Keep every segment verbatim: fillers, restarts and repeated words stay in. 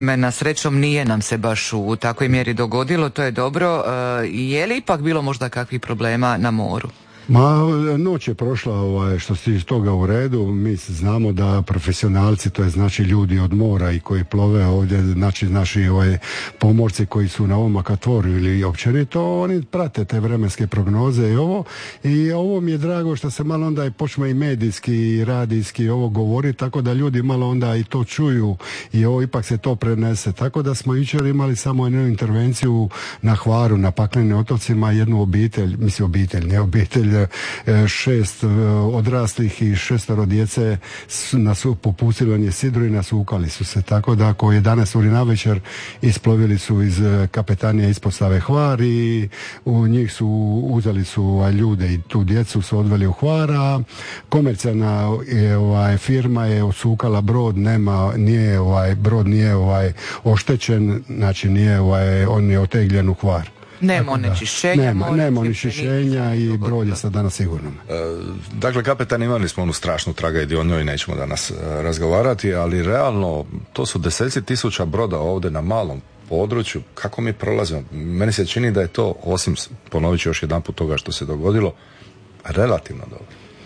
Na srećom nije nam se baš u takvoj mjeri dogodilo, to je dobro. Je li ipak bilo možda kakvih problema na moru? Ma, noć je prošla, ovaj, što se iz toga u redu. Mi znamo da profesionalci, to je znači ljudi od mora i koji plove ovdje, znači naši ovaj, pomorci koji su na ovom akvatvoru ili općenito, oni prate te vremenske prognoze i ovo. I ovo mi je drago što se malo onda i počne i medijski i radijski ovo govori, tako da ljudi malo onda i to čuju i ovo ipak se to prenese. Tako da smo jučer imali samo jednu intervenciju na Hvaru, na Paklenim otocima, jednu obitelj, mislim obitelj, ne obitelj, šest odraslih i šestero djece nas popustili, on je sidru i nasukali su se, tako da oko jedanaest uri navečer isplovili su iz kapetanije ispostave Hvar i u njih su uzeli su ljude i tu djecu su odveli u Hvar, a komercijalna je, ovaj, firma je osukala brod, nema, nije ovaj, brod nije ovaj, oštećen, znači nije ovaj, on je otegljen u Hvar. Nema onečišćenja. Nema, nema onečišćenja i brod je sad danas sigurno. E, dakle, kapetan, imali smo onu strašnu tragediju, o njoj nećemo danas e, razgovarati, ali realno to su deseci tisuća broda ovdje na malom području. Kako mi prolazimo? Meni se čini da je to, osim, ponovit ću još jedan put toga što se dogodilo, relativno dobro.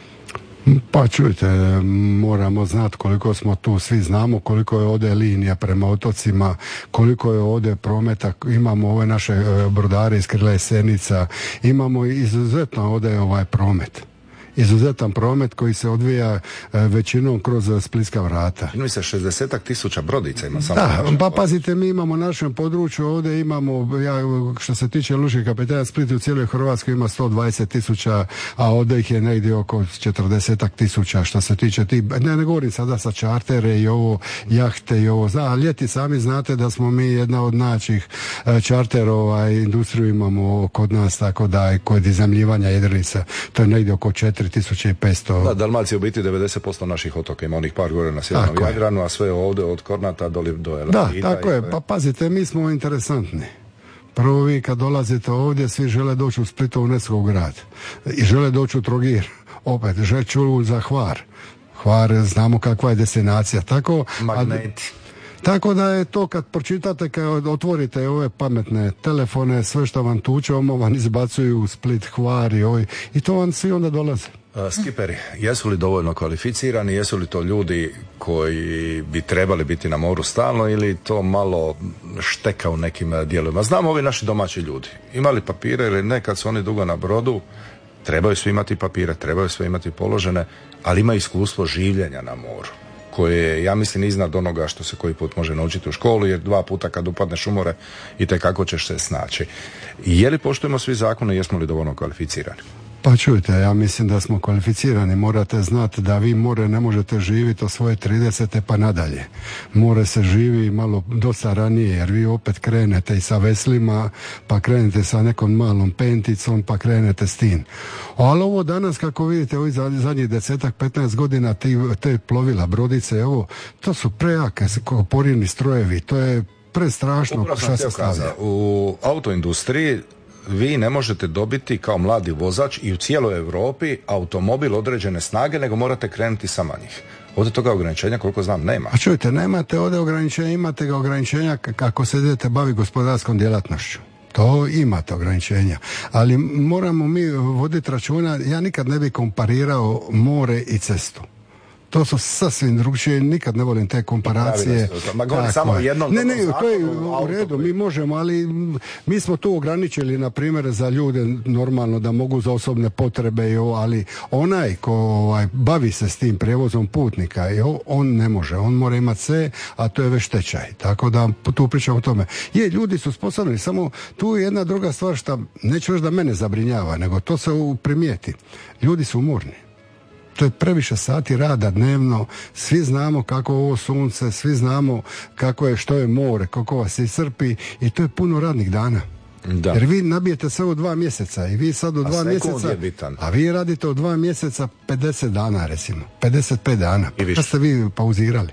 Pa čujte, moramo znati koliko smo tu, svi znamo koliko je ovdje linija prema otocima, koliko je ovdje prometa, imamo ove naše brodare iz Krila i Senica, imamo izuzetno ovdje ovaj promet. Izuzetan promet koji se odvija većinom kroz splitska vrata. Čini mi se šezdesetak tisuća brodica ima samo. Da, pa pazite, mi imamo na našem području ovdje imamo, ja, što se tiče lučkih kapetana, Split u cijeloj Hrvatskoj ima sto dvadeset tisuća, a ovdje ih je negdje oko četrdesetak tisuća što se tiče ti, ne, ne govorim sada sa čartere i ovo, jahte i ovo, a ljeti sami znate da smo mi jedna od naših čarterova industriju imamo kod nas, tako da kod iznajmljivanja jedrilica, to je negdje oko četiri tisuće petsto. Da, Dalmacija u biti devedeset posto naših otoka, ima onih par gore na sjevernom Jadranu, a sve ovdje od Kornata do, do Elafita. Da, tako je, pa pazite, mi smo interesantni. Prvo vi kad dolazite ovdje, svi žele doći u Split, UNESCO grad. I žele doći u Trogir. Opet, žele čulu za Hvar. Hvar, znamo kakva je destinacija. Tako, magneti. Tako da je to kad pročitate, kad otvorite ove pametne telefone, sve što vam tuče, ovo vam izbacuju Split, Hvar i ovaj, i to vam svi onda dolaze. Skiperi, jesu li dovoljno kvalificirani, jesu li to ljudi koji bi trebali biti na moru stalno ili to malo šteka u nekim dijelovima? Znamo ovi naši domaći ljudi, imali papire ili ne, kad su oni dugo na brodu, trebaju svi imati papire, trebaju svi imati položene, ali ima iskustvo življenja na moru, koje je, ja mislim, iznad onoga što se koji put može naučiti u školu, jer dva puta kad upadneš u more i tekako ćeš se snaći. Je li poštujemo svi zakone i jesmo li dovoljno kvalificirani? Pa čujte, ja mislim da smo kvalificirani. Morate znati da vi more ne možete živjeti od svoje tridesete pa nadalje. More se živi malo dosta ranije, jer vi opet krenete i sa veslima, pa krenete sa nekom malom penticom, pa krenete s tim. Ali ovo danas, kako vidite, ovih zadnjih desetak, petnaest godina ti, te plovila, brodice, ovo, to su prejake porivni strojevi, to je prestrašno šta se stavlja. U autoindustriji vi ne možete dobiti kao mladi vozač i u cijeloj Europi automobil određene snage, nego morate krenuti sa manjih. Ovdje toga ograničenja, koliko znam, nema. A čujte, nemate ovdje ograničenja, imate ga ograničenja kako se idete bavi gospodarskom djelatnošću. To imate ograničenja. Ali moramo mi voditi računa, ja nikad ne bih komparirao more i cestu. To su sasvim drugčije, nikad ne volim te komparacije. Ma govorim samo jednom. Ne, ne, to je u redu, mi možemo, ali mi smo tu ograničili, na primjer, za ljude normalno da mogu za osobne potrebe i ovo, ali onaj ko ovaj, bavi se s tim prijevozom putnika, on ne može, on mora imati sve, a to je već tečaj. Tako da tu pričam o tome. Je, ljudi su sposobni, samo tu je jedna druga stvar što neću reći da mene zabrinjava, nego to se primijeti. Ljudi su umorni. To je previše sati rada dnevno, svi znamo kako je ovo sunce, svi znamo kako je, što je more, kako vas se iscrpi i to je puno radnih dana. Da. Jer vi nabijete sve u dva mjeseca i vi sad u dva mjeseca, a vi radite u dva mjeseca pedeset dana recimo, pedeset pet dana. Pa ste vi pauzirali.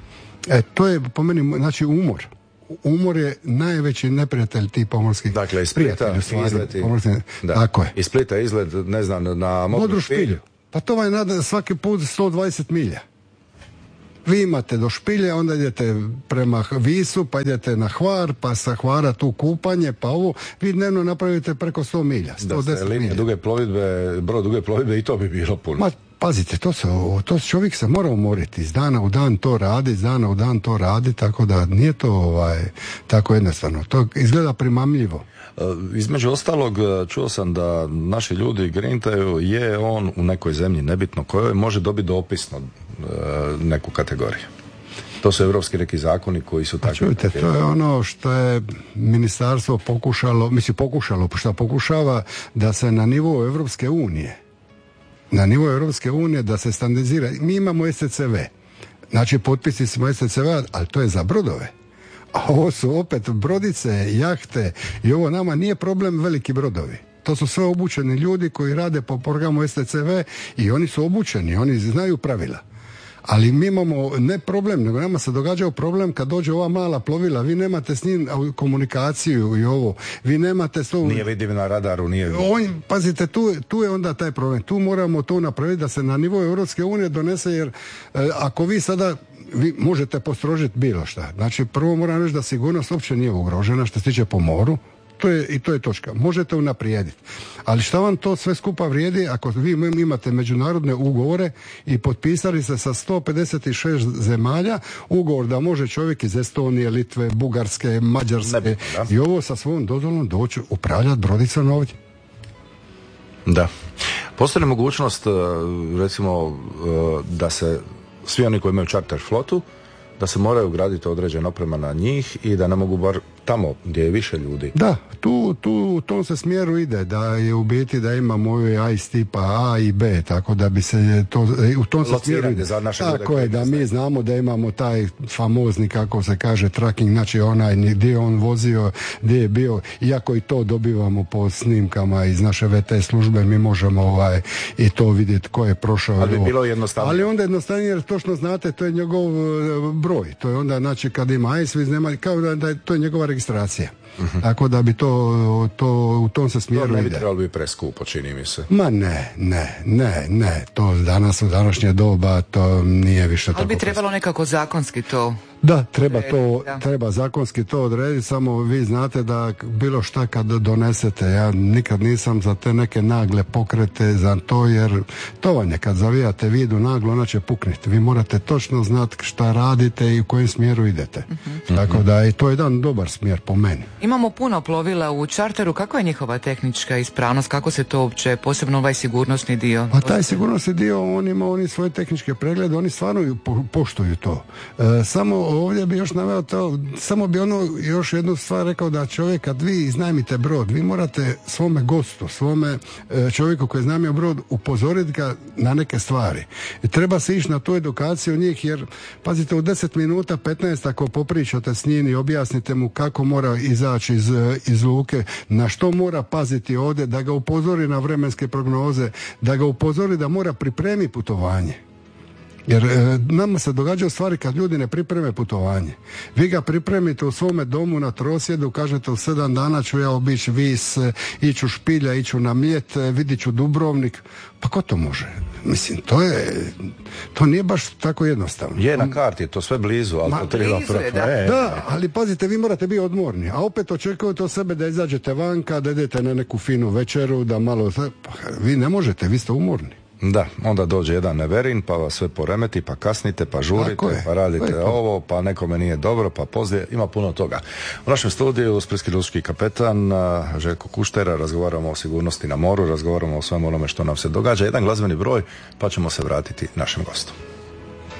E, to je po meni, znači umor. Umor je najveći neprijatelj tih pomorskih. Dakle, iz Splita izleti. Tako je. Iz Splita izlet, ne znam, na Modru špilju. Pa to vam je nada svaki put sto dvadeset milja. Vi imate do Špilje, onda idete prema Visu, pa idete na Hvar, pa sa Hvara tu kupanje, pa ovo, vi dnevno napravite preko sto milja. Da ste linije duge plovidbe, brod duge plovidbe, i to bi bilo puno. Ma, pazite, to se, to čovjek se mora umoriti, iz dana u dan to radi, iz dana u dan to radi, tako da nije to ovaj, tako jednostavno. To izgleda primamljivo. Između ostalog, čuo sam da naši ljudi grintaju, je on u nekoj zemlji, nebitno kojoj, može dobiti dopisno neku kategoriju. To su evropski neki zakoni koji su takvi. Čujte, to je ono što je ministarstvo pokušalo, mislim pokušalo, što pokušava da se na nivou Evropske unije, na nivou Evropske unije da se standardizira. Mi imamo S C C V, znači potpisi smo S C C V, ali to je za brodove. A ovo su opet brodice, jahte i ovo nama nije problem veliki brodovi. To su sve obučeni ljudi koji rade po programu S C C V i oni su obučeni, oni znaju pravila. Ali mi imamo ne problem, nego nama se događao problem kad dođe ova mala plovila, vi nemate s njim komunikaciju i ovo, vi nemate s tom... Nije vidiv na radaru, nije... On, pazite, tu, tu je onda taj problem, tu moramo to napraviti da se na nivou Europske unije donese, jer eh, ako vi sada vi možete postrožiti bilo šta. Znači, prvo moram reći da sigurnost uopće nije ugrožena što se tiče po moru, to je, i to je točka. Možete unaprijediti. Ali šta vam to sve skupa vrijedi ako vi imate međunarodne ugovore i potpisali se sa sto pedeset šest zemalja ugovor da može čovjek iz Estonije, Litve, Bugarske, Mađarske ne, i ovo sa svojom dozvolom doći upravljati brodicom ovdje. Da. Postoji li mogućnost, recimo, da se svi oni koji imaju charter flotu, da se moraju graditi određena oprema na njih i da ne mogu bar tamo gdje je više ljudi. Da, tu, tu u tom se smjeru ide, da je u biti da imamo ove ice tipa A i B, tako da bi se to, u tom se smjeru ide. Tako je, da mi znamo da imamo taj famozni, kako se kaže, tracking, znači onaj gdje je on vozio, gdje je bio, iako i to dobivamo po snimkama iz naše V T službe, mi možemo ovaj, i to vidjeti ko je prošao. Ali bi bilo jednostavnije. Ali onda jednostavnije, jer točno znate, to je njegov broj, to je onda, znači, kad ima ice, vi znamo, kao da je to je njegova registracija. Uh-huh. Tako da bi to, to u tom se smjeru ide. To ne bi trebalo biti preskupo, čini mi se. Ma ne, ne, ne, ne. To danas u današnje doba to nije više tako. Ali bi trebalo nekako zakonski to... Da, treba to, treba zakonski to odrediti, samo vi znate da bilo šta kad donesete, ja nikad nisam za te neke nagle pokrete za to, jer to vam je kad zavijate vidu naglo, ona će pukniti. Vi morate točno znati šta radite i u kojem smjeru idete. Uh-huh. Tako da i to je jedan dobar smjer po meni. Imamo puno plovila u čarteru, kako je njihova tehnička ispravnost, kako se to uopće, posebno ovaj sigurnosni dio? Pa taj sigurnosni dio, on ima oni svoje tehničke preglede, oni stvarno poštuju to. E, samo ovdje bi još naveo to, samo bi ono još jednu stvar rekao, da čovjek kad vi iznajmite brod, vi morate svome gostu, svome čovjeku koji je iznajmio brod, upozoriti ga na neke stvari. I treba se ići na tu edukaciju njih, jer pazite, u deset minuta, petnaest ako popričate s njim i objasnite mu kako mora izaći iz, iz luke, na što mora paziti ovdje, da ga upozori na vremenske prognoze, da ga upozori da mora pripremiti putovanje. Jer e, nama se događaju stvari kad ljudi ne pripreme putovanje. Vi ga pripremite u svome domu na trosjedu, kažete u sedam dana ću ja obići Vis, iću Špilja, iću na Mljet, vidit ću Dubrovnik. Pa ko to može? Mislim, to je, to nije baš tako jednostavno. Je na karti, to sve blizu, ali Ma, to treba blizu je, da. E, da, ali pazite, vi morate biti odmorni, a opet očekujete od sebe da izađete vanka, da idete na neku finu večeru, da malo, pa, vi ne možete, vi ste umorni. Da, onda dođe jedan neverin, pa vas sve poremeti, pa kasnite, pa žurite, pa radite ovo, pa nekome nije dobro, pa poslije, ima puno toga. U našem studiju splitski lučki kapetan Željko Kuštera, razgovaramo o sigurnosti na moru, razgovaramo o svemu onome što nam se događa. Jedan glazbeni broj, pa ćemo se vratiti našem gostu.